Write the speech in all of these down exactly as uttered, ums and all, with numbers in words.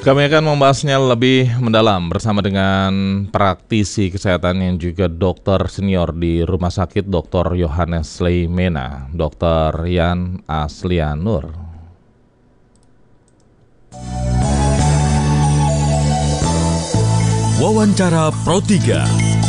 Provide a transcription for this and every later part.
Kami akan membahasnya lebih mendalam bersama dengan praktisi kesehatan yang juga dokter senior di Rumah Sakit dokter Yohanes Leimena, dokter Yan Aslianur. Wawancara Pro tiga.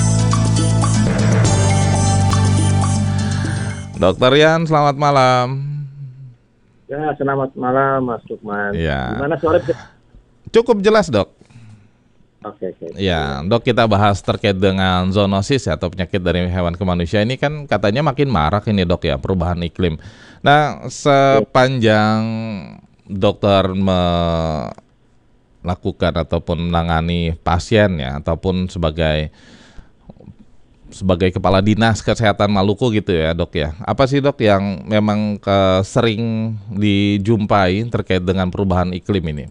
Dokter Yan, selamat malam. Ya, selamat malam Mas Lukman. Ya. Gimana sore? Cukup jelas, Dok. Oke, oke. Ya, Dok, kita bahas terkait dengan zoonosis atau penyakit dari hewan ke manusia. Ini kan katanya makin marak ini, Dok, ya, perubahan iklim. Nah, sepanjang dokter melakukan ataupun menangani pasien ya, ataupun sebagai sebagai kepala dinas kesehatan Maluku gitu ya, Dok ya. Apa sih, Dok, yang memang ke, sering dijumpai terkait dengan perubahan iklim ini?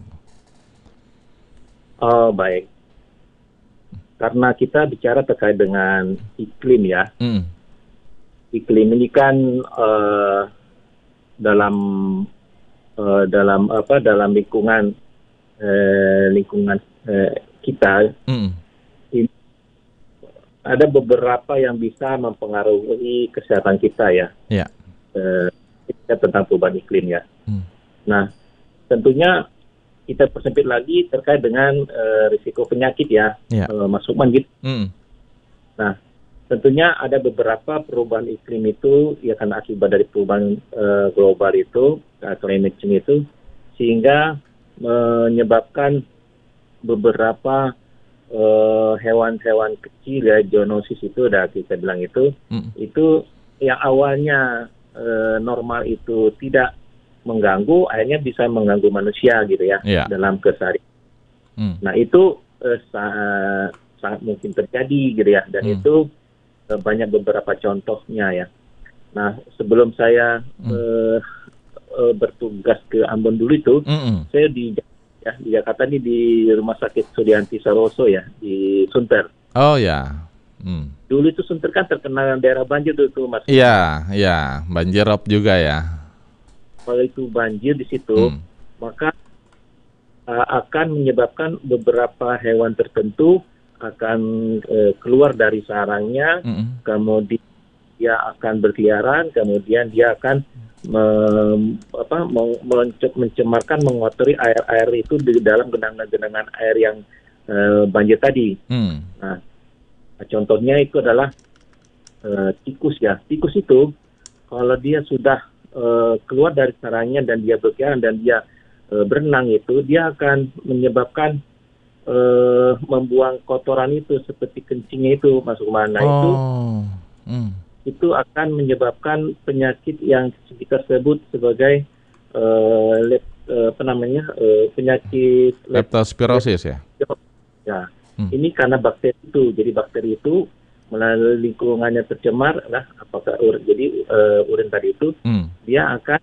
Oh, baik. Karena kita bicara terkait dengan iklim ya. Mm. Iklim ini kan uh, dalam uh, dalam apa dalam lingkungan uh, lingkungan uh, kita Mm. ini ada beberapa yang bisa mempengaruhi kesehatan kita ya. Ya. Uh, tentang perubahan iklim ya. Mm. Nah, tentunya kita persempit lagi terkait dengan uh, risiko penyakit ya, Ya. uh, Mas Lukman gitu. Mm. Nah, tentunya ada beberapa perubahan iklim itu ya kan akibat dari perubahan uh, global itu, uh, climate change itu, sehingga menyebabkan beberapa uh, hewan-hewan kecil ya, zoonosis itu, udah kita bilang itu, Mm. itu yang awalnya uh, normal itu tidak mengganggu, akhirnya bisa mengganggu manusia gitu ya, Yeah. dalam keseharian. Mm. Nah itu eh, sa- sangat mungkin terjadi gitu ya, dan Hmm. itu eh, banyak beberapa contohnya ya. Nah sebelum saya Hmm. eh, eh, bertugas ke Ambon dulu itu, Mm-mm. saya di ya, di Jakarta ini di Rumah Sakit Sulianti Saroso ya, di Sunter. Oh ya. Mm. Dulu itu Sunter kan terkenal daerah banjir dulu tuh Mas. Iya, iya, banjirop juga ya. Kalau itu banjir di situ, Mm. maka uh, akan menyebabkan beberapa hewan tertentu akan uh, keluar dari sarangnya, Mm-mm. kemudian dia akan berkeliaran, kemudian dia akan mem, apa, meng- melenc- mencemarkan, mengotori air-air itu di dalam genangan-genangan air yang uh, banjir tadi. Mm. Nah, contohnya itu adalah uh, tikus ya. Tikus itu kalau dia sudah uh, keluar dari sarangnya dan dia berkeliaran dan dia uh, berenang itu, dia akan menyebabkan uh, membuang kotoran itu seperti kencingnya itu masuk mana itu Oh. Mm. itu akan menyebabkan penyakit yang kita sebut sebagai uh, lep, uh, apa namanya uh, penyakit lep- Leptospirosis ya. ya. Hmm. Ini karena bakteri itu. Jadi bakteri itu melalui lingkungannya tercemar, nah apakah ur, jadi uh, urin tadi itu Mm. dia akan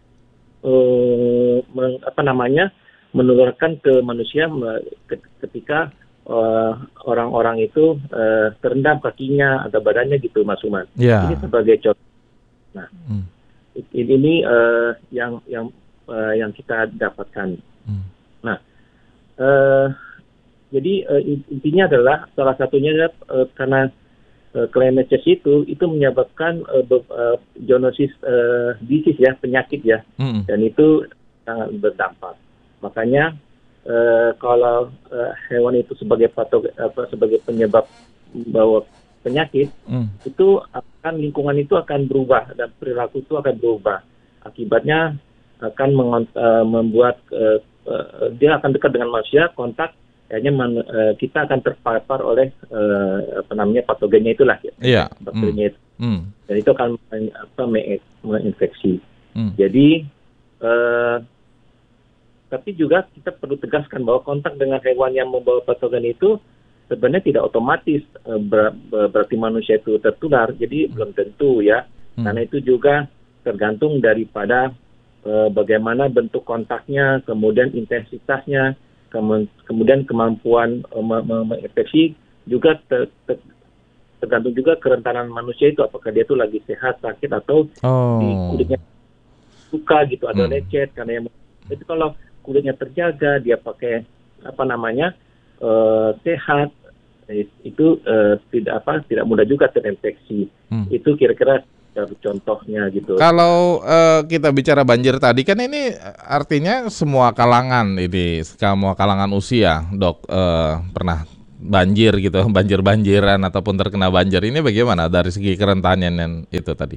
uh, meng, apa namanya menularkan ke manusia me- ketika uh, orang-orang itu uh, terendam kakinya atau badannya gitu, Mas Uman. Ya. Ini sebagai contoh. Nah, Mm. ini, ini uh, yang yang uh, yang kita dapatkan. Mm. Nah, uh, jadi uh, intinya adalah salah satunya adalah uh, karena uh, climate change itu itu menyebabkan uh, be- uh, zoonosis uh, disease ya, penyakit ya, Mm. dan itu sangat berdampak. Makanya uh, kalau uh, hewan itu sebagai patog apa sebagai penyebab membawa penyakit, Mm. itu akan lingkungan itu akan berubah dan perilaku itu akan berubah. Akibatnya akan mengon- uh, membuat uh, uh, dia akan dekat dengan manusia, kontak, kayaknya man- uh, kita akan terpapar oleh uh, apa namanya patogennya itulah ya, Iya. bakterinya itu, Mm. dan itu akan men- apa me- menginfeksi. Mm. Jadi uh, tapi juga kita perlu tegaskan bahwa kontak dengan hewan yang membawa patogen itu sebenarnya tidak otomatis uh, ber- ber- berarti manusia itu tertular. Jadi belum tentu ya. Hmm. Karena itu juga tergantung daripada uh, bagaimana bentuk kontaknya, kemudian intensitasnya, kemu- kemudian kemampuan uh, me- me- menginfeksi, juga ter- ter- tergantung juga kerentanan manusia itu, apakah dia itu lagi sehat, sakit, atau di Oh. kulitnya suka gitu, ada Hmm. lecet. Karena yang itu kalau kulitnya terjaga, dia pakai apa namanya uh, sehat, itu uh, tidak apa tidak mudah juga terinfeksi. Hmm. Itu kira-kira contohnya gitu. Kalau uh, kita bicara banjir tadi kan ini artinya semua kalangan ini, semua kalangan usia, Dok, uh, pernah banjir gitu, banjir-banjiran ataupun terkena banjir. Ini bagaimana dari segi kerentanan itu tadi?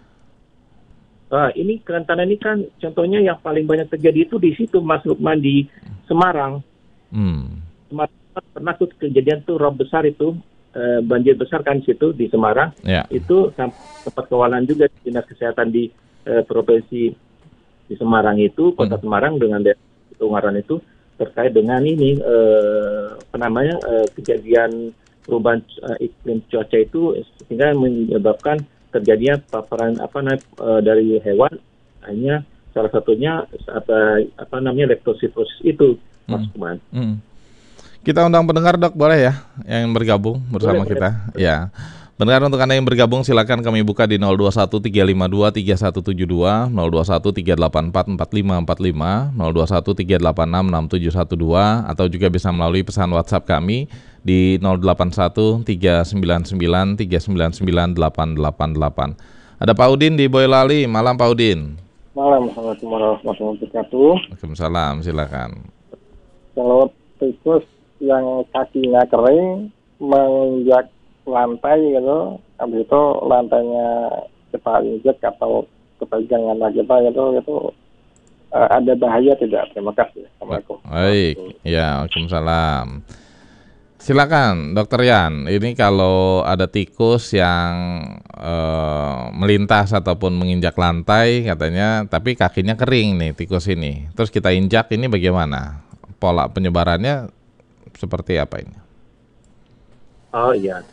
Uh, ini kerentanan ini kan contohnya yang paling banyak terjadi itu di situ, Mas Lukman, di Semarang. Hmm. Semarang pernah tuh kejadian tuh rob besar itu, uh, banjir besar kan di situ di Semarang. Yeah. Itu sempat kewalan juga Dinas Kesehatan di uh, provinsi di Semarang itu, Kota hmm. Semarang dengan daerah Ungaran itu terkait dengan ini uh, apa namanya uh, kejadian perubahan uh, iklim cuaca itu sehingga menyebabkan terjadinya paparan apa namanya uh, dari hewan, hanya salah satunya apa apa namanya leptospirosis itu, Mas Kuman. Hmm. Hmm. Kita undang pendengar, Dok, boleh ya yang bergabung bersama boleh, kita. Boleh. Ya. Pendengar, untuk Anda yang bergabung silakan kami buka di nol dua satu tiga lima dua tiga satu tujuh dua, nol dua satu tiga delapan empat empat lima empat lima, nol dua satu tiga delapan enam enam tujuh satu dua, atau juga bisa melalui pesan WhatsApp kami di nol delapan satu tiga sembilan sembilan tiga sembilan sembilan delapan delapan delapan. Ada Pak Udin di Boyolali. Malam, Pak Udin. Malam, Assalamualaikum warahmatullahi wabarakatuh. Waalaikumsalam, silakan. Kalau tikus yang kakinya kering menginjak lantai gitu, habis itu lantainya kita injek atau kepegangan lagi kita gitu, itu uh, ada bahaya tidak? Terima kasih. Assalamualaikum. Baik, ya, waalaikumsalam. Silakan, Dokter Yan. Ini kalau ada tikus yang uh, melintas ataupun menginjak lantai, katanya, tapi kakinya kering nih tikus ini. Terus kita injak, ini bagaimana? Pola penyebarannya seperti apa ini? Oh iya.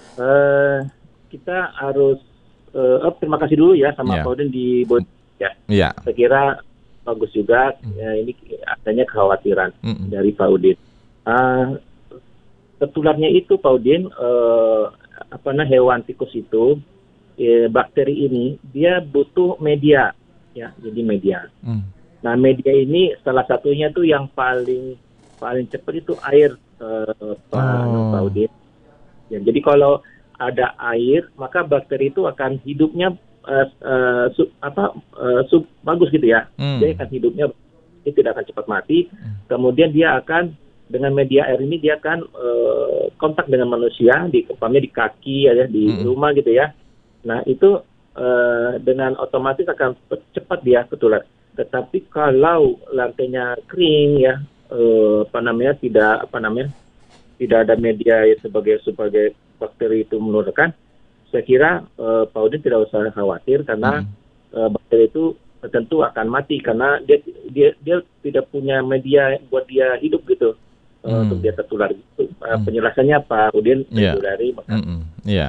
Uh, kita harus uh, oh, terima kasih dulu ya sama yeah. Pak Udin di Bod ya. Yeah. Saya kira bagus juga mm. ya, ini adanya kekhawatiran mm. dari Pak Udin. Uh, tertularnya itu Pak Udin uh, apa namanya hewan tikus itu eh, bakteri ini dia butuh media ya, jadi media. Mm. Nah, media ini salah satunya tuh yang paling paling cepat itu air uh, Pak oh. Pak Udin. Ya, jadi kalau ada air, maka bakteri itu akan hidupnya uh, uh, sub, apa uh, sub, bagus gitu ya. Hmm. Dia akan hidupnya, dia tidak akan cepat mati. Hmm. Kemudian dia akan dengan media air ini dia akan uh, kontak dengan manusia, di umpamanya di kaki ya, di hmm. rumah gitu ya. Nah itu uh, dengan otomatis akan cepat dia tertular. Tetapi kalau lantainya kering ya, uh, apa namanya tidak apa namanya tidak ada media sebagai sebagai bakteri itu menularkan, saya kira uh, Pak Udin tidak usah khawatir karena hmm. uh, bakteri itu tentu akan mati karena dia dia dia tidak punya media buat dia hidup gitu uh, hmm. untuk dia tertular gitu. Uh, hmm. Penjelasannya Pak Udin yeah. dari Iya. Yeah.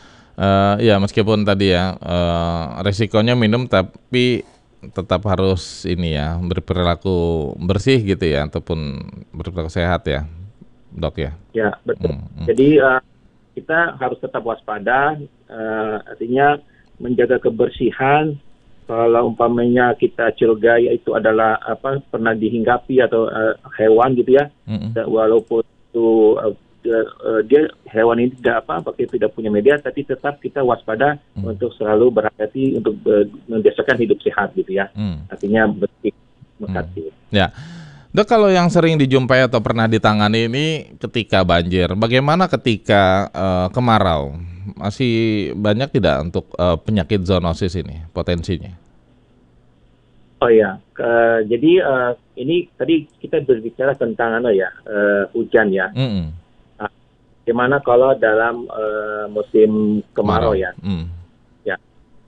Uh, ya meskipun tadi ya uh, resikonya minum tapi tetap harus ini ya berperilaku bersih gitu ya ataupun berperilaku sehat ya. Dok ya. Ya betul. Hmm, hmm. Jadi uh, kita harus tetap waspada, uh, artinya menjaga kebersihan. Kalau umpamanya kita curigai itu adalah apa pernah dihinggapi atau uh, hewan gitu ya, hmm. walaupun itu uh, uh, dia hewan ini tidak apa, pakai tidak punya media, tapi tetap kita waspada hmm. untuk selalu berhati-hati untuk uh, membiasakan hidup sehat gitu ya. Hmm. Artinya bersih, berhati. Hmm. Ya. Dok, kalau yang sering dijumpai atau pernah ditangani ini ketika banjir, bagaimana ketika uh, kemarau? Masih banyak tidak untuk uh, penyakit zoonosis ini potensinya? Oh ya, uh, jadi uh, ini tadi kita berbicara tentang ano ya uh, hujan ya. Mm-hmm. Uh, gimana kalau dalam uh, musim kemarau, kemarau. ya? Mm. Ya.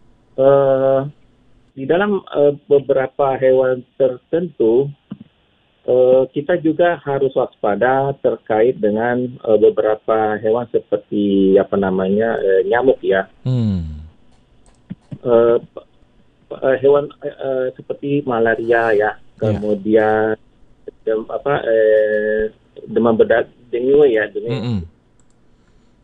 Uh, di dalam uh, beberapa hewan tertentu. Uh, kita juga harus waspada terkait dengan uh, beberapa hewan seperti apa namanya uh, nyamuk ya. Hmm. Uh, uh, hewan uh, seperti malaria ya, kemudian yeah. dem, apa uh, demam berdarah dengue ya, dengue. Mm-hmm.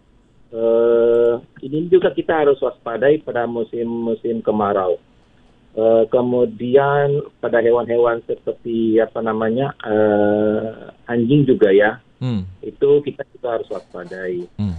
Uh, ini juga kita harus waspadai pada musim-musim kemarau. Uh, kemudian pada hewan-hewan seperti apa namanya uh, anjing juga ya, Hmm. itu kita juga harus waspadai. Hmm.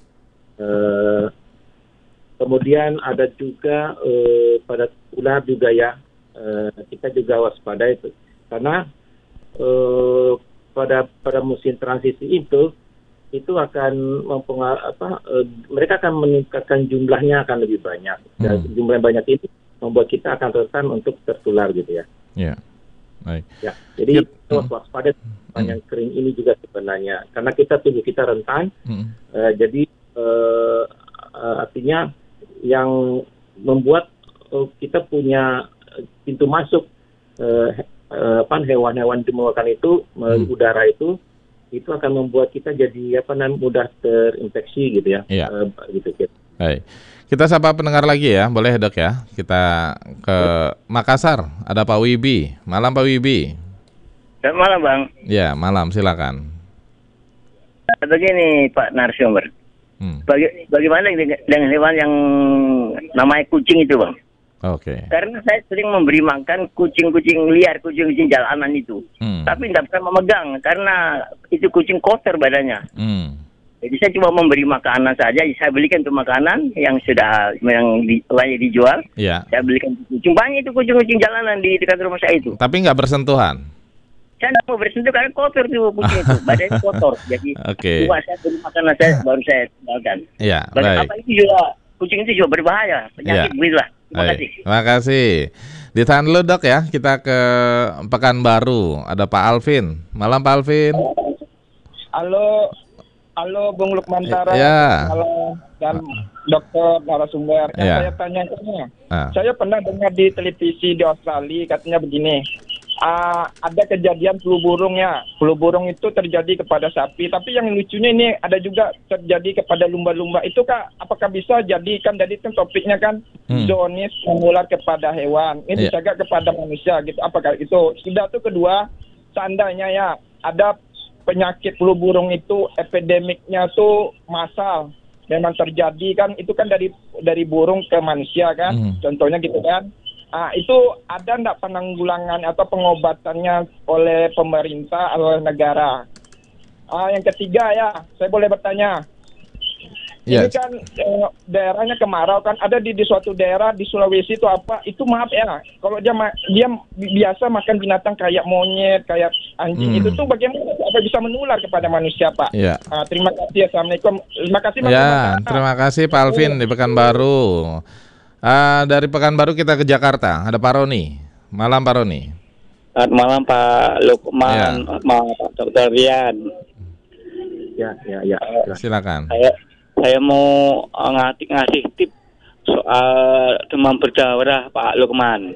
Uh, kemudian ada juga uh, pada ular juga ya, uh, kita juga waspadai itu. Karena uh, pada pada musim transisi itu itu akan mempengaruhi apa? Uh, mereka akan meningkatkan jumlahnya akan lebih banyak. Dan Hmm. jumlah banyak ini membuat kita akan rentan untuk tertular gitu ya. Ya, baik. Ya, jadi Yep. kita waspada panjang kering ini juga sebenarnya karena kita tubuh kita rentan. Hmm. Uh, jadi uh, uh, artinya yang membuat uh, kita punya pintu masuk uh, uh, apa hewan-hewan di mengeluarkan itu melalui Hmm. udara itu itu akan membuat kita jadi apa namanya mudah terinfeksi gitu ya. Iya. Uh, gitu gitu. Baik. Kita sapa pendengar lagi ya, boleh Dok ya? Kita ke Makassar, ada Pak Wibi. Malam Pak Wibi. Selamat malam Bang. Ya, malam silakan. Begini Pak Narasumber, Hmm. Baga- bagaimana dengan dengan hewan yang namanya kucing itu Bang? Oke. Karena saya sering memberi makan kucing-kucing liar, kucing-kucing jalanan itu. Hmm. Tapi tidak bisa memegang karena itu kucing kotor badannya. Hmm. Jadi saya cuma memberi makanan saja, saya belikan itu makanan yang sudah yang di, layak dijual. Ya. Saya belikan kucing, banyak itu kucing-kucing jalanan di dekat rumah saya itu. Tapi nggak bersentuhan. Saya tidak mau bersentuh karena kotor tuh kucing itu, badannya kotor. Jadi Oke. cuma saya beri makanan saya baru saya tinggalkan. Ya, Baga- baik. Apa itu juga kucing itu juga berbahaya, penyakit Ya. begitulah. Terima Baik. kasih. Terima kasih. Ditahan dulu Dok ya, kita ke Pekanbaru. Ada Pak Alvin. Malam Pak Alvin. Halo, halo Bung Lukman Tara, Ya. halo dan dokter narasumber. Yang Ya. saya tanyakan, Ah. saya pernah dengar di televisi di Australia katanya begini, ah, ada kejadian flu burung ya, flu burung itu terjadi kepada sapi, tapi yang lucunya ini ada juga terjadi kepada lumba-lumba. Itu Kak, apakah bisa jadi kan tadi kan topiknya kan Hmm. zoonosis menular kepada hewan, ini Iya. bisa gak kepada manusia gitu? Apakah itu? Sudah tuh kedua, seandainya ya ada penyakit flu burung itu epidemiknya tuh massal memang terjadi kan itu kan dari dari burung ke manusia kan, Hmm. contohnya gitu kan. Ah, itu ada enggak penanggulangan atau pengobatannya oleh pemerintah atau oleh negara? Ah, yang ketiga ya, saya boleh bertanya. Ya. Ini kan eh, daerahnya kemarau kan, ada di, di suatu daerah di Sulawesi itu apa? Itu maaf ya, kalau dia ma- dia bi- biasa makan binatang kayak monyet, kayak anjing, Hmm. itu tuh bagaimana apa bisa menular kepada manusia, Pak? Ya. Ah, terima kasih, assalamualaikum. Terima kasih, Mas. Ya, Mas. terima kasih Pak Alvin di Pekanbaru. Ah, dari Pekanbaru kita ke Jakarta. Ada Pak Roni. Malam Pak Roni. Selamat malam Pak Lukman, Ya. malam Pak Dokter Rian. Ya, ya, ya. Silakan. Saya saya mau uh, ngasih ngasih tip soal demam berdarah Pak Lukman.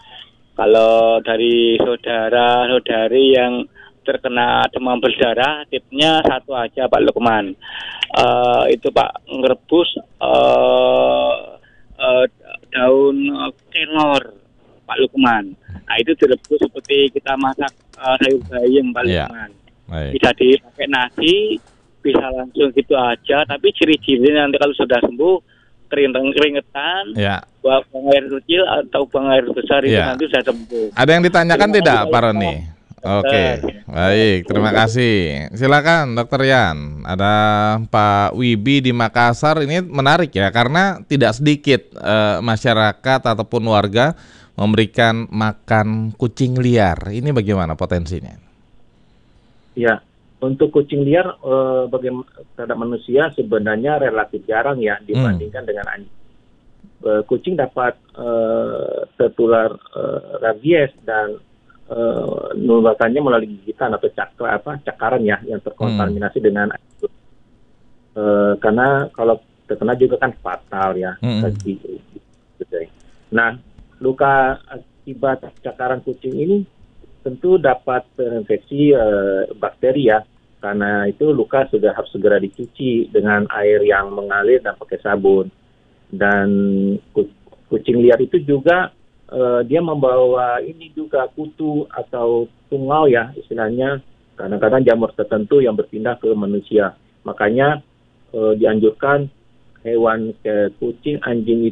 Kalau dari saudara-saudari yang terkena demam berdarah, tipnya satu aja Pak Lukman. Uh, itu Pak ngerebus uh, uh, daun uh, kelor Pak Lukman. Nah itu direbus seperti kita masak uh, sayur bayam Pak Iya. Lukman. Baik. Bisa dipakai nasi, bisa langsung gitu aja. Tapi ciri-cirinya nanti kalau sudah sembuh, kering keringetan, Ya. buang air kecil atau buang air besar itu Iya. nanti sudah sembuh. Ada yang ditanyakan Terima tidak kasih, Pak Pak. Roni? Oke. Baik, terima kasih. Silakan Dokter Yan. Ada Pak Wibi di Makassar. Ini menarik ya karena tidak sedikit eh, masyarakat ataupun warga memberikan makan kucing liar. Ini bagaimana potensinya? Ya, untuk kucing liar eh, bagaimana terhadap manusia sebenarnya relatif jarang ya dibandingkan dengan anjing. Eh, kucing dapat eh, tertular eh, rabies dan eh, menularkannya melalui gigitan atau cakra apa cakaran ya yang terkontaminasi dengan anjing. Eh, karena kalau terkena juga kan fatal ya. Hmm. bagi- Nah, luka akibat cakaran kucing ini tentu dapat terinfeksi uh, bakteri ya, karena itu luka sudah harus segera dicuci dengan air yang mengalir dan pakai sabun. Dan ku- kucing liar itu juga uh, dia membawa ini juga kutu atau tungau ya istilahnya, kadang-kadang jamur tertentu yang berpindah ke manusia. Makanya uh, dianjurkan hewan ke kucing, anjing itu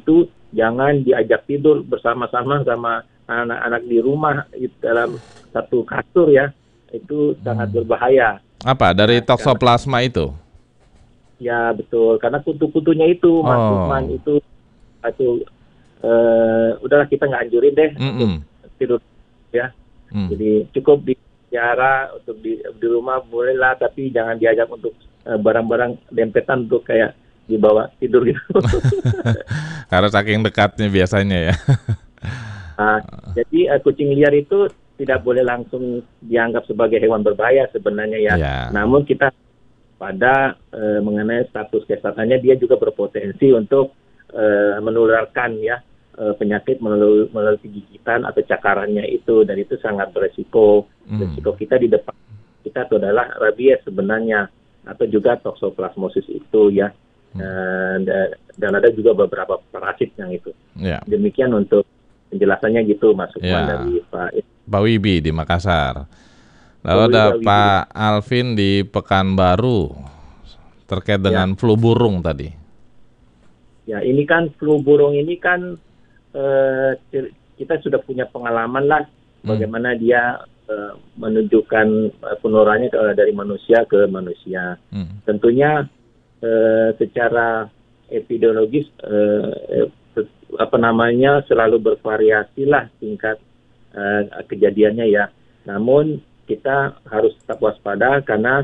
jangan diajak tidur bersama-sama sama anak-anak di rumah dalam satu kasur ya, itu sangat berbahaya. Apa dari Nah, toksoplasma itu? Ya betul, karena kutu-kutunya itu, Mas Oh. Lukman, itu itu eh, udahlah kita nggak anjurin deh Mm-mm. untuk tidur ya. Hmm. Jadi cukup di pelihara untuk di, di rumah bolehlah, tapi jangan diajak untuk eh, barang-barang dempetan untuk kayak dibawa tidur gitu. Karena saking dekatnya biasanya ya. Nah, jadi eh, kucing liar itu tidak boleh langsung dianggap sebagai hewan berbahaya sebenarnya ya. Ya. Namun kita pada eh, mengenai status kesehatannya, dia juga berpotensi untuk eh, menularkan ya eh, penyakit melalui, melalui gigitan atau cakarannya itu, dan itu sangat beresiko. Hmm. Resiko kita di depan kita itu adalah rabies sebenarnya, atau juga toksoplasmosis itu ya. Hmm. Dan, dan ada juga beberapa parasit yang itu. Ya. Demikian untuk penjelasannya gitu, Mas Lukman, Ya. dari Pak. Pak Wibi di Makassar. Lalu Pak ada Wibi. Pak Alvin di Pekanbaru terkait dengan flu burung tadi. Ya, ini kan flu burung ini kan eh, kita sudah punya pengalaman lah bagaimana dia eh, menunjukkan eh, penularannya ke- dari manusia ke manusia. Hmm. Tentunya eh, secara epidemiologis eh, eh, apa namanya selalu bervariasi lah tingkat eh, kejadiannya ya. Namun kita harus tetap waspada karena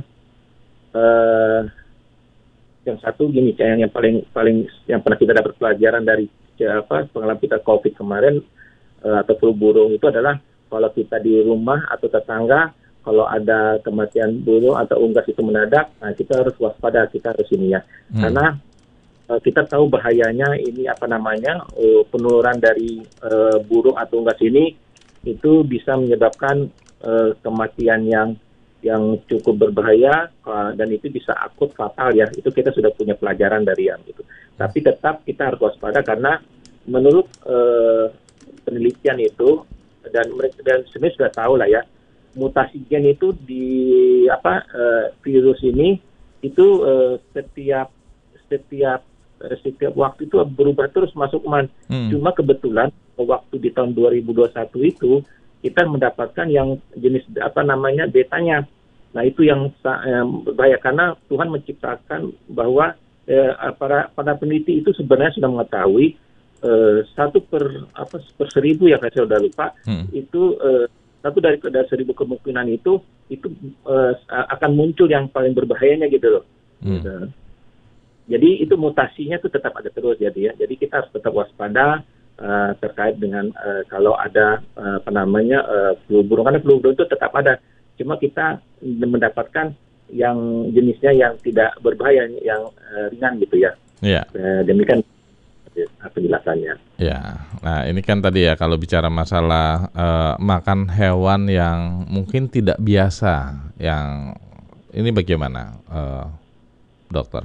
eh, yang satu gini, yang, yang paling paling yang pernah kita dapat pelajaran dari ya, apa pengalaman kita COVID kemarin eh, atau flu burung itu adalah kalau kita di rumah atau tetangga, kalau ada kematian burung atau unggas itu mendadak, nah kita harus waspada, kita harus ini ya, Hmm. karena eh, kita tahu bahayanya ini apa namanya eh, penularan dari eh, burung atau unggas ini itu bisa menyebabkan eh, kematian yang yang cukup berbahaya uh, dan itu bisa akut fatal ya. Itu kita sudah punya pelajaran dari yang itu. Tapi tetap kita harus waspada karena menurut uh, penelitian itu, dan mereka dan sebenarnya sudah tahu lah ya, mutasi gen itu di apa uh, virus ini itu uh, setiap setiap uh, setiap waktu itu berubah terus, masuk man. Hmm. Cuma kebetulan waktu di tahun dua ribu dua puluh satu itu kita mendapatkan yang jenis apa namanya betanya. Nah itu yang eh, bahaya karena Tuhan menciptakan bahwa eh, para para peneliti itu sebenarnya sudah mengetahui eh, satu per apa per seribu ya, saya sudah lupa, Hmm. itu eh, satu dari dari seribu kemungkinan itu itu eh, akan muncul yang paling berbahayanya gitu loh. Hmm. Gitu. Jadi itu mutasinya itu tetap ada terus jadi ya. Jadi kita harus tetap waspada uh, terkait dengan uh, kalau ada uh, apa namanya uh, flu burung, karena flu burung itu tetap ada. Cuma kita mendapatkan yang jenisnya yang tidak berbahaya, yang uh, ringan gitu ya. Ya. Uh, demikian penjelasannya. Ya, nah ini kan tadi ya kalau bicara masalah eh, makan hewan yang mungkin tidak biasa, yang ini bagaimana, eh, dokter?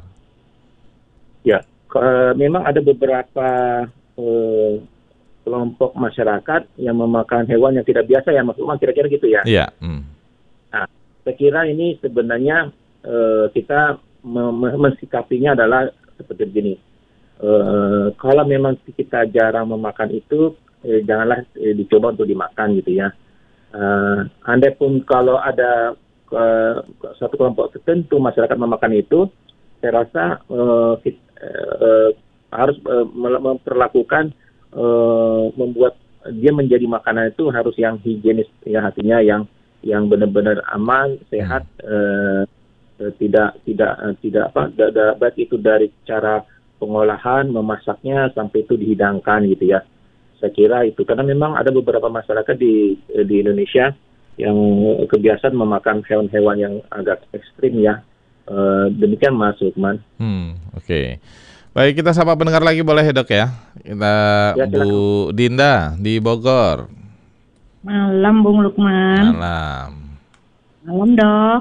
Ya, ke- memang ada beberapa eh, kelompok masyarakat yang memakan hewan yang tidak biasa ya, Mas Umar, kira-kira gitu ya. Iya. Hmm. Nah, saya kira ini sebenarnya eh, kita me- me- mensikapinya adalah seperti begini. Eh, kalau memang kita jarang memakan itu, eh, janganlah eh, dicoba untuk dimakan gitu ya. Eh, andai pun kalau ada eh, satu kelompok tertentu masyarakat memakan itu, saya rasa eh, kit- eh, harus eh, mel- memperlakukan eh, membuat dia menjadi makanan itu harus yang higienis, ya artinya yang yang benar-benar aman, sehat, eh, eh, tidak tidak eh, tidak apa, da, da, baik itu dari cara pengolahan, memasaknya sampai itu dihidangkan gitu ya. Saya kira itu karena memang ada beberapa masyarakat di di Indonesia yang kebiasaan memakan hewan-hewan yang agak ekstrim ya. Eh, demikian Mas Lukman. Hmm, oke. Baik, kita sapa pendengar lagi boleh ya, Dok ya? Kita Ya, Bu Dinda di Bogor. Malam, Bung Lukman. Malam. Malam, Dok.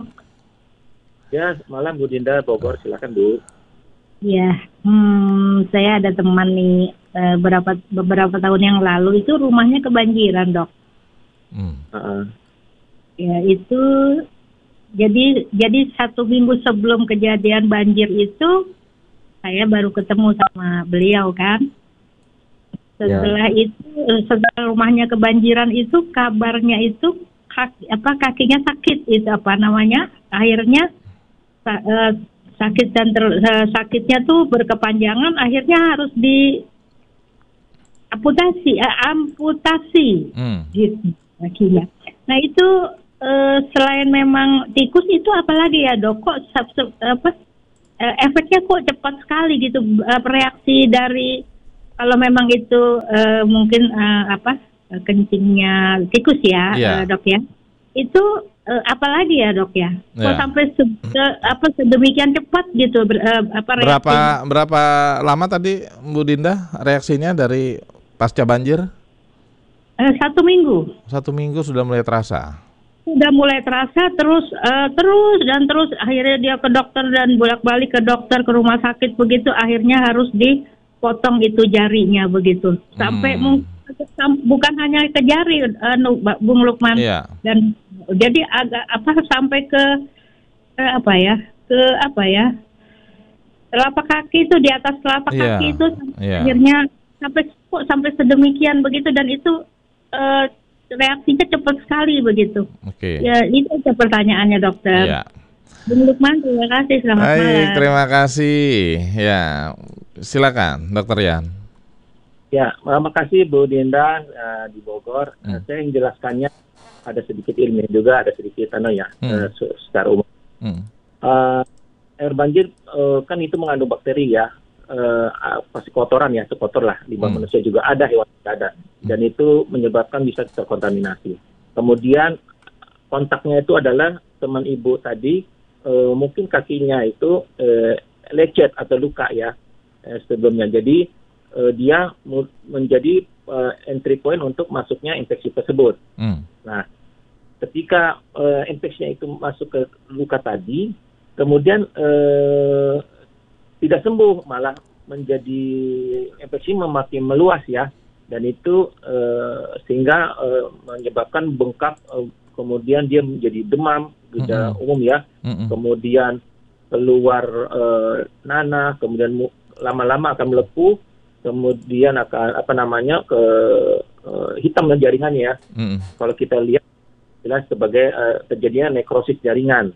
Ya, malam Bu Dinda, Bogor, silakan Bu. Ya, hmm, saya ada teman nih eh, berapa beberapa tahun yang lalu itu rumahnya kebanjiran, Dok. Hmm. Uh-uh. Ya, itu jadi jadi satu minggu sebelum kejadian banjir itu saya baru ketemu sama beliau kan. Setelah ya. itu, setelah rumahnya kebanjiran itu, kabarnya itu kaki, apa kakinya sakit, itu apa namanya? Akhirnya uh, sakit dan ter, uh, sakitnya tuh berkepanjangan, akhirnya harus di amputasi, uh, amputasi, hmm. gitu kakinya. Nah itu uh, selain memang tikus itu apalagi ya dok? Kok sub, sub, apa uh, efeknya kok cepat sekali gitu uh, reaksi dari kalau memang itu uh, mungkin uh, apa kencingnya tikus ya, yeah. uh, dok ya? Itu uh, apalagi ya dok ya? Kok yeah. sampai se, se, apa sedemikian cepat gitu? Ber, uh, apa reaksi? Berapa berapa lama tadi Bu Dinda reaksinya dari pasca banjir? Uh, satu minggu. Satu minggu sudah mulai terasa. Sudah mulai terasa terus uh, terus dan terus akhirnya dia ke dokter dan bolak-balik ke dokter ke rumah sakit begitu akhirnya harus dipotong itu jarinya begitu sampai hmm. mung, bukan hanya ke jari uh, Bung Lukman yeah. dan jadi agak apa sampai ke uh, apa ya ke apa ya telapak kaki itu di atas telapak yeah. kaki itu yeah. akhirnya sampai kok sampai sedemikian begitu dan itu Uh, reaksinya cepat sekali begitu. Oke. Okay. Ya itu aja pertanyaannya dokter. Ya. Bung Lukman, terima kasih. Selamat Baik, malam. Terima kasih. Ya, silakan, Dokter Yan. Ya, terima kasih Bu Dinda uh, di Bogor. Hmm. Uh, saya yang jelaskannya ada sedikit ilmiah juga, ada sedikit ano ya, hmm. uh, secara umum. Hmm. Uh, air banjir uh, kan itu mengandung bakteri ya. Uh, pasti kotoran ya, kotor lah di bawah hmm. manusia juga ada, hewan juga ada, dan itu menyebabkan bisa terkontaminasi. Kemudian kontaknya itu adalah teman ibu tadi, uh, mungkin kakinya itu uh, lecet atau luka ya uh, sebelumnya. Jadi uh, dia mu- menjadi uh, entry point untuk masuknya infeksi tersebut. Hmm. Nah, ketika uh, infeksinya itu masuk ke luka tadi, kemudian uh, tidak sembuh, malah menjadi infeksi makin meluas ya, dan itu uh, sehingga uh, menyebabkan bengkak, uh, kemudian dia menjadi demam, gejala mm-hmm. umum ya, mm-hmm. kemudian keluar uh, nanah, kemudian mu- lama-lama akan melepuh, kemudian akan apa namanya ke uh, hitam jaringannya ya, mm-hmm. kalau kita lihat jelas sebagai uh, terjadinya nekrosis jaringan.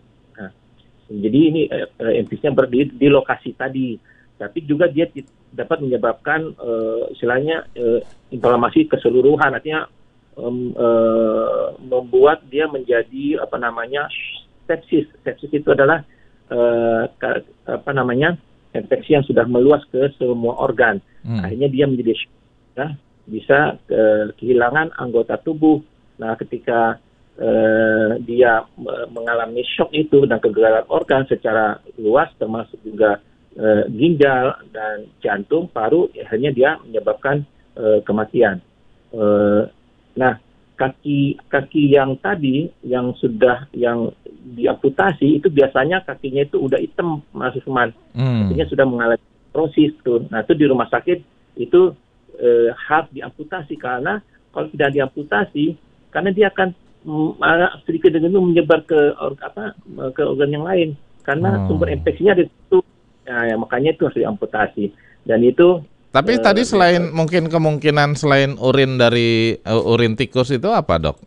Jadi ini uh, infeksinya berdiri di lokasi tadi, tapi juga dia t- dapat menyebabkan uh, istilahnya uh, inflamasi keseluruhan, artinya um, uh, membuat dia menjadi apa namanya sepsis. Sepsis itu adalah uh, ka, apa namanya infeksi yang sudah meluas ke semua organ. Hmm. Akhirnya dia menjadi ya, bisa uh, kehilangan anggota tubuh. Nah, ketika Uh, dia uh, mengalami shock itu dan kegagalan organ secara luas termasuk juga uh, ginjal dan jantung, paru, akhirnya dia menyebabkan uh, kematian. Uh, nah, kaki kaki yang tadi yang sudah yang diamputasi itu biasanya kakinya itu udah hitam, Mas Usman. Hmm. Artinya sudah mengalami proses tuh. Nah, itu di rumah sakit itu uh, harus diamputasi karena kalau tidak diamputasi karena dia akan sedikit demi menyebar ke apa ke organ yang lain karena hmm. sumber infeksinya di situ, nah, ya, makanya itu harus diamputasi. Dan itu tapi uh, tadi selain uh, mungkin kemungkinan selain urin dari uh, urin tikus itu apa dok?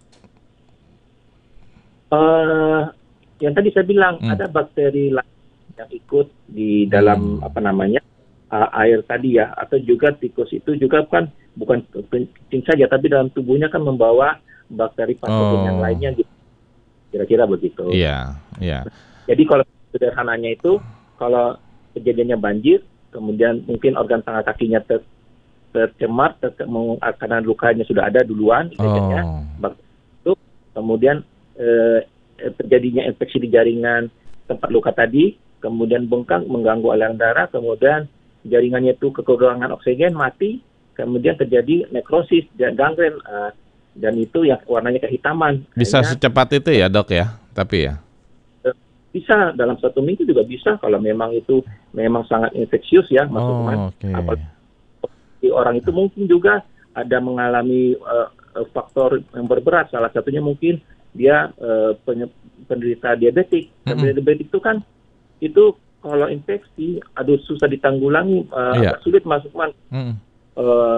Uh, yang tadi saya bilang hmm. ada bakteri yang ikut di dalam hmm. apa namanya uh, air tadi ya, atau juga tikus itu juga kan bukan kencing saja tapi dalam tubuhnya kan membawa bakteri patogen oh. yang lainnya gitu. Kira-kira begitu. Iya, iya. Jadi kalau sederhananya itu kalau kejadiannya banjir, kemudian mungkin organ tangan kakinya ter, tercemar ter, karena lukanya sudah ada duluan, oh. itu kemudian eh, terjadinya infeksi di jaringan tempat luka tadi, kemudian bengkak mengganggu aliran darah, kemudian jaringannya itu kekurangan oksigen mati, kemudian terjadi nekrosis dan gangren. Uh, dan itu yang warnanya kehitaman. Bisa hanya, secepat itu ya dok ya, tapi ya? Bisa, dalam satu minggu juga bisa kalau memang itu memang sangat infeksius ya, Mas Lukman. Oh, okay. Apalagi orang itu mungkin juga ada mengalami uh, faktor yang berberat, salah satunya mungkin dia uh, penderita diabetik. Mm-hmm. Diabetik itu kan, itu kalau infeksi, aduh susah ditanggulangi, uh, yeah. agak sulit Mas Lukman. Mm-hmm. Uh,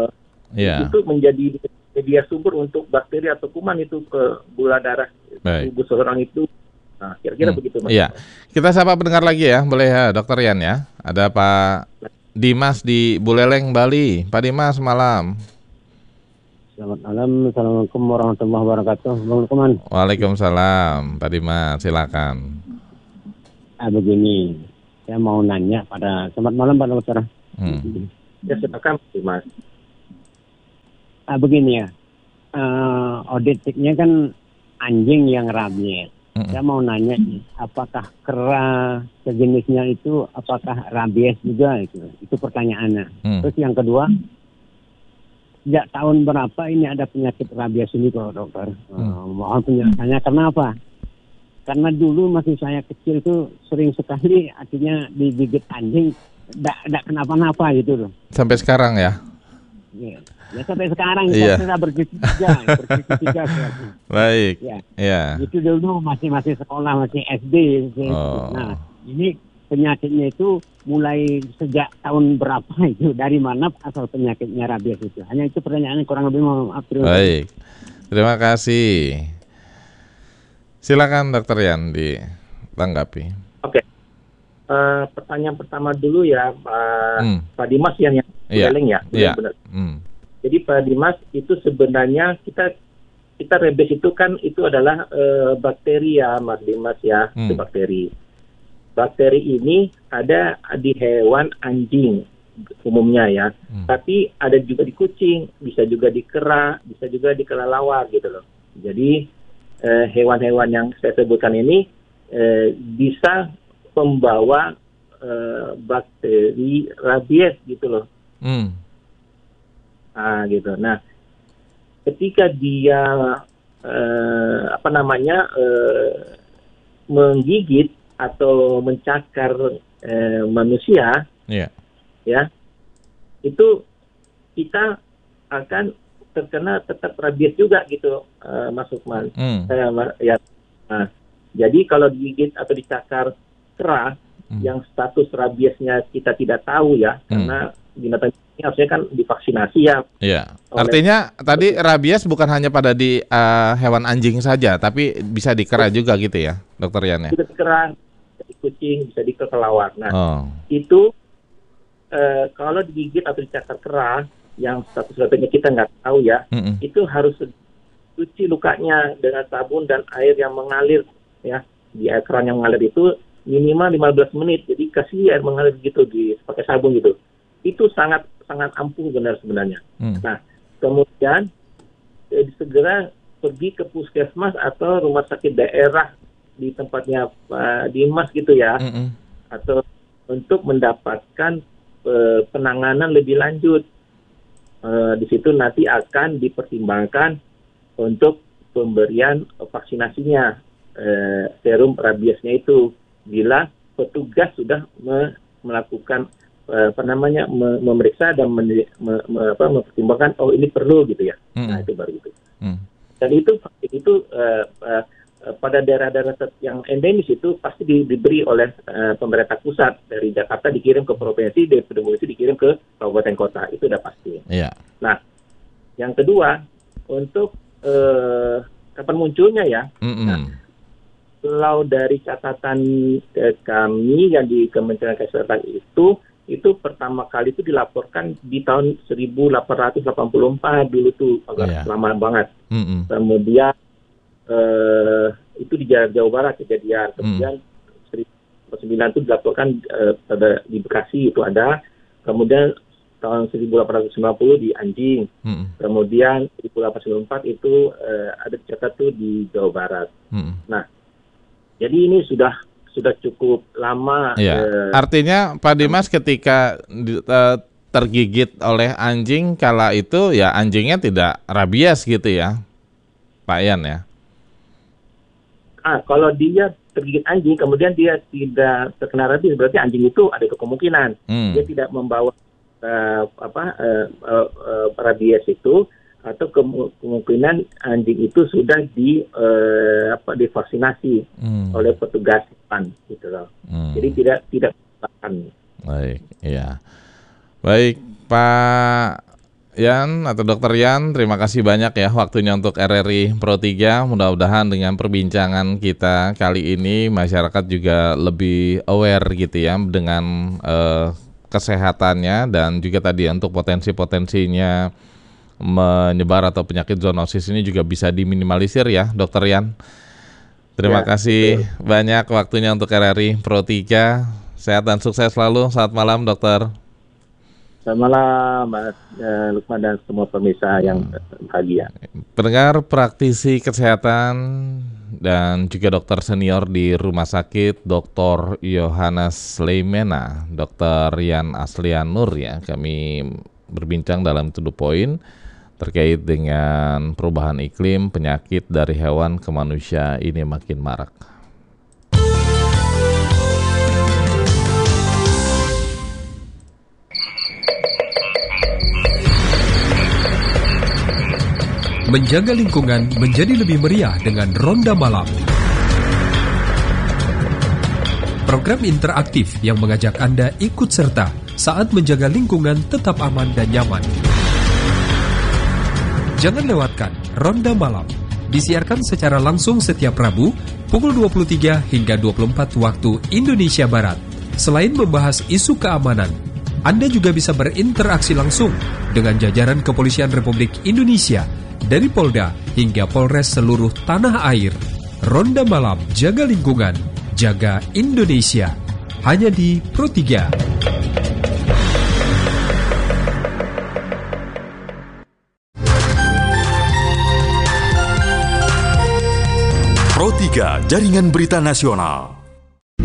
Iya. itu menjadi media sumber untuk bakteri atau kuman itu ke gula darah Baik. tubuh seorang itu. Nah, kira-kira Hmm, begitu Mas. Iya. Kita sapa pendengar lagi ya, boleh ya, Dokter Yan ya. Ada Pak Dimas di Buleleng, Bali. Pak Dimas, malam. Selamat malam, Assalamualaikum warahmatullahi wabarakatuh. Bang Lukman. Waalaikumsalam, Pak Dimas, silakan. Ah, begini, saya mau nanya pada, selamat malam Pak Dokter. Hmm. Ya, silakan Mas. Ah, begini ya, uh, auditiknya kan anjing yang rabies. Mm-mm. Saya mau nanya, apakah kera sejenisnya itu, apakah rabies juga itu? Itu pertanyaannya. Hmm. Terus yang kedua, sejak tahun berapa ini ada penyakit rabies ini kok dokter? Uh, mohon penjelasannya, kenapa? Karena dulu masih saya kecil tuh sering sekali artinya digigit anjing, tidak kenapa-napa gitu loh. Sampai sekarang ya? Ya, ya sampai sekarang Iya. saya sudah bercuti tiga, bercuti tiga sekarang. Baik. Ya, Ya. itu dulu masih masih sekolah, masih S D. Oh. Nah, ini penyakitnya itu mulai sejak tahun berapa itu? Dari mana asal penyakitnya rabies itu? Hanya itu pertanyaannya, kurang lebih mohon maaf. Terima kasih. Baik. Terima kasih. Silakan Dokter Yan ditanggapi. Oke. Eh, pertanyaan pertama dulu ya, Pak, Hmm. Pak Dimas yang yang Iya. Buleleng ya. Iya. Benar. Hmm. Jadi Pak Dimas itu sebenarnya kita kita rabies itu kan itu adalah eh, bakteri ya, Mas Dimas ya, Hmm. itu bakteri. Bakteri ini ada di hewan anjing umumnya ya, Hmm. tapi ada juga di kucing, bisa juga di kera, bisa juga di kelelawar gitu loh. Jadi eh, hewan-hewan yang saya sebutkan ini eh, bisa membawa eh, bakteri rabies gitu loh. Hmm. Nah, gitu. Nah, ketika dia eh, apa namanya eh, menggigit atau mencakar eh, manusia, Iya. ya, itu kita akan terkena tetap rabies juga gitu, eh, Mas Lukman. Hmm. Eh, Ma- ya. Nah, jadi kalau digigit atau dicakar kera Hmm. yang status rabiesnya kita tidak tahu ya, Hmm. karena binatang ini harusnya kan divaksinasi ya. Iya. Oleh- Artinya tadi rabies bukan hanya pada di eh, hewan anjing saja, tapi bisa di kera juga gitu ya, Dokter Yan ya? Bisa di kera, bisa di kucing, bisa di kelelawar. Nah, Oh. itu eh, kalau digigit atau dicakar kera yang status rabiesnya kita nggak tahu ya, Mm-mm. itu harus cuci lukanya dengan sabun dan air yang mengalir ya. Di air keran yang mengalir itu minimal lima belas menit. Jadi kasih air mengalir gitu di pakai sabun gitu. Itu sangat sangat ampuh benar sebenarnya. Hmm. Nah, kemudian eh, segera pergi ke puskesmas atau rumah sakit daerah di tempatnya Pak Dimas gitu ya, Mm-mm. atau untuk mendapatkan eh, penanganan lebih lanjut. Eh, di situ nanti akan dipertimbangkan untuk pemberian vaksinasinya, eh, serum rabiesnya itu, bila petugas sudah me- melakukan eh, apa namanya me- memeriksa dan men- me- me- apa, mempertimbangkan oh ini perlu gitu ya. Mm-mm. Nah, itu baru itu. Hmm. Dan itu itu eh, eh, pada daerah-daerah ter- yang endemis itu pasti di- diberi oleh eh, pemerintah pusat. Dari Jakarta dikirim ke provinsi, dari provinsi dikirim ke kabupaten kota, itu udah pasti. Iya. Nah, yang kedua, untuk eh, kapan munculnya ya, Mm-mm. kalau dari catatan eh, kami yang di Kementerian Kesehatan itu, itu pertama kali itu dilaporkan di tahun seribu delapan ratus delapan puluh empat dulu tuh, agak Iya. lama banget. Mm-mm. Kemudian eh, itu di Jawa, Jawa Barat kejadian. Kemudian seribu sembilan ratus itu dilaporkan eh, pada di Bekasi itu ada. Kemudian tahun seribu delapan ratus sembilan puluh di Anjing. Mm-mm. Kemudian seribu delapan ratus sembilan puluh empat itu eh, ada dicatat tuh di Jawa Barat. Mm-mm. Jadi ini sudah sudah cukup lama. Iya. eh, Artinya Pak Dimas ketika di- eh, tergigit oleh anjing kala itu ya anjingnya tidak rabies gitu ya, Pak Yan ya? ah, kalau dia tergigit anjing, kemudian dia tidak terkena rabies, berarti anjing itu ada kemungkinan Hmm. dia tidak membawa eh, apa eh, eh, eh, rabies itu, atau kemu- kemungkinan anjing itu sudah di eh, apa divaksinasi Hmm. oleh petugas hewan gitu loh. Hmm. Jadi tidak tidak akan. Baik, iya. Baik, Pak Yan atau Dokter Yan, terima kasih banyak ya waktunya untuk R R I Pro tiga. Mudah-mudahan dengan perbincangan kita kali ini masyarakat juga lebih aware gitu ya dengan uh, kesehatannya dan juga tadi untuk potensi-potensinya menyebar atau penyakit zoonosis ini juga bisa diminimalisir ya, Dokter Yan. Terima ya, kasih betul. banyak waktunya untuk R R I Pro tiga. Sehat dan sukses selalu. Selamat malam, Dokter. Selamat malam, Mas uh, Lukman dan semua pemirsa yang bahagia. Pendengar, praktisi kesehatan dan juga dokter senior di Rumah Sakit Doktor Yohanes Leimena, Dokter Yan Aslian Nur ya, kami berbincang dalam To The Point terkait dengan perubahan iklim, penyakit dari hewan ke manusia ini makin marak. Menjaga lingkungan menjadi lebih meriah dengan Ronda Malam. Program interaktif yang mengajak Anda ikut serta saat menjaga lingkungan tetap aman dan nyaman. Jangan lewatkan Ronda Malam. Disiarkan secara langsung setiap Rabu pukul dua puluh tiga hingga dua puluh empat waktu Indonesia Barat. Selain membahas isu keamanan, Anda juga bisa berinteraksi langsung dengan jajaran Kepolisian Republik Indonesia dari Polda hingga Polres seluruh tanah air. Ronda Malam, jaga lingkungan, jaga Indonesia. Hanya di Pro tiga. Pro tiga, Jaringan Berita Nasional.